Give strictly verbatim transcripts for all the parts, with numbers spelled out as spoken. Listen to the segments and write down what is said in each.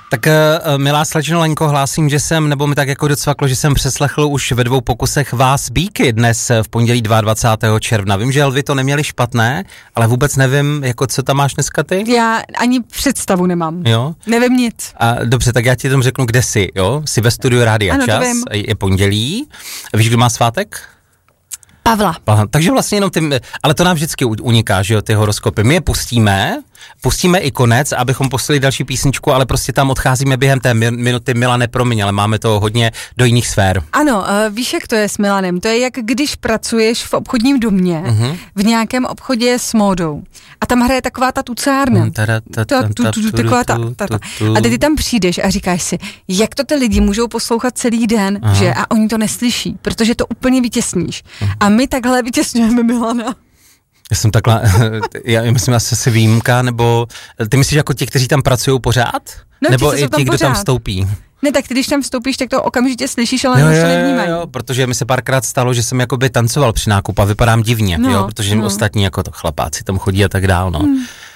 Tak uh, milá slečno Lenko, hlásím, že jsem, nebo mi tak jako docvaklo, že jsem přeslechl už ve dvou pokusech vás Bíky dnes v pondělí dvacátého druhého června. Vím, že Elvy to neměli špatné, ale vůbec nevím, jako co tam máš dneska ty? Já ani představu nemám. Jo? Nevím nic. A dobře, tak já ti tomu řeknu, kde jsi, jo? Jsi ve studiu Rádia ano, Čas, je pondělí. Víš, kdo má svátek? Pavla. Aha, takže vlastně jenom ty, ale to nám vždycky uniká, že jo, ty horoskopy. My je pustíme, pustíme i konec, abychom poslali další písničku, ale prostě tam odcházíme během té minuty. Milane, promiň, ale máme to hodně do jiných sfér. Ano, uh, víš, jak to je s Milanem? To je jak když pracuješ v obchodním domě, uh-huh. v nějakém obchodě s módou. A tam hraje taková ta tucárna. Taková ta, ta, ta. A ty tam přijdeš a říkáš si, jak to ty lidi můžou poslouchat celý den, uh-huh. že? A oni to neslyší, protože to úplně vytěsníš. Uh-huh. A my takhle vytěsňujeme Milana. Já jsem takhle, já myslím asi asi výjimka, nebo ty myslíš jako ti, kteří tam pracují pořád? No, nebo i ti, kdo pořád. tam vstoupí? Ne, tak když tam vstoupíš, tak to okamžitě slyšíš, ale už to nevnímají. Jo, protože mi se párkrát stalo, že jsem jakoby tancoval při nákupu a vypadám divně, no, jo, protože no. ostatní jako to chlapáci tam chodí a tak dál, no. Hmm.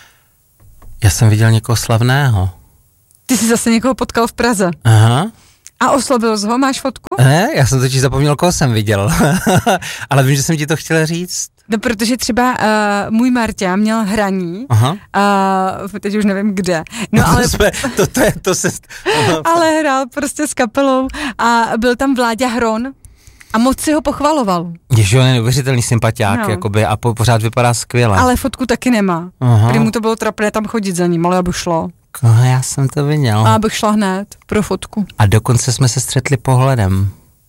Já jsem viděl někoho slavného. Ty jsi zase někoho potkal v Praze. Aha. A oslovil jsi ho, máš fotku? Ne, já jsem totiž zapomněl, koho jsem viděl. Ale vím, že jsem ti to chtěla říct. No, protože třeba uh, můj Marťa měl hraní, uh, teď už nevím kde. No, ale... to, to, to, je, to se... ale hrál prostě s kapelou a byl tam Vláďa Hron a moc si ho pochvaloval. Ježiš, on je neuvěřitelný sympatiák, no. jakoby, a po, pořád vypadá skvěle. Ale fotku taky nemá. Uh-huh. Prý mu to bylo trapné tam chodit za ním, ale aby šlo. No, já jsem to viděl. A abych šla hned pro fotku. A dokonce jsme se střetli pohledem.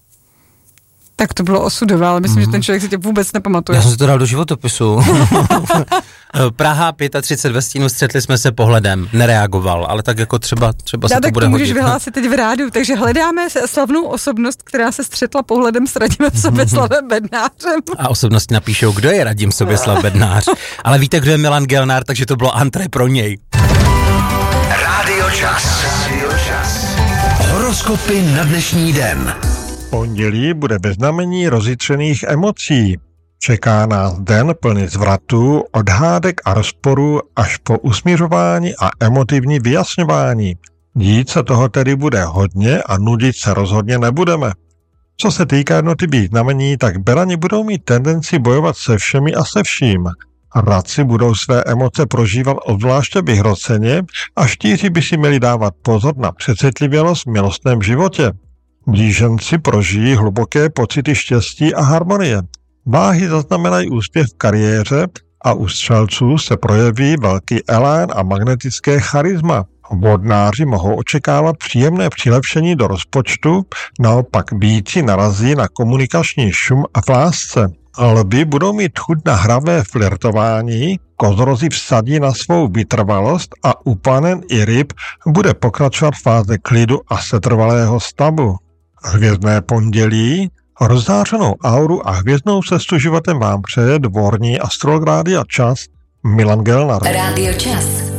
Tak to bylo osudové, ale myslím, mm. že ten člověk si tě vůbec nepamatuje. Já jsem si to dal do životopisu. Praha třicet pět ve stínu, střetli jsme se pohledem. Nereagoval, ale tak jako třeba, třeba se to bude hodit. Tak to můžeš vyhlásit teď v rádiu, takže hledáme slavnou osobnost, která se střetla pohledem s Radimem Sobeslav Bednářem. A osobnosti napíšou, kdo je Radim Sobeslav Bednář. Ale víte, kdo je Milan Gelnár, takže to bylo antré pro něj. Rádio Čas. Horoskopy na dnešní den. Pondělí bude bez znamení rozjitřených emocí. Čeká nás den plný zvratů, odhádek a rozporů až po usmířování a emotivní vyjasňování. Dít se toho tedy bude hodně a nudit se rozhodně nebudeme. Co se týká jednotlivých znamení, tak berani budou mít tendenci bojovat se všemi a se vším. Radci budou své emoce prožívat obzvláště vyhroceně a štíři by si měli dávat pozor na přecitlivělost v milostném životě. Blíženci prožijí hluboké pocity štěstí a harmonie. Váhy zaznamenají úspěch v kariéře a u střelců se projeví velký elán a magnetické charisma. Vodnáři mohou očekávat příjemné přilepšení do rozpočtu, naopak býci narazí na komunikační šum a v lásce. Lvi budou mít chuť na hravé flirtování, kozorozi vsadí na svou vytrvalost a u panen i ryb bude pokračovat fáze klidu a setrvalého stavu. Hvězdné pondělí, rozzářenou auru a hvězdnou cestu životem vám přeje dvorní astrolog Rádia Čas Milan Gelnár. Rádio Čas.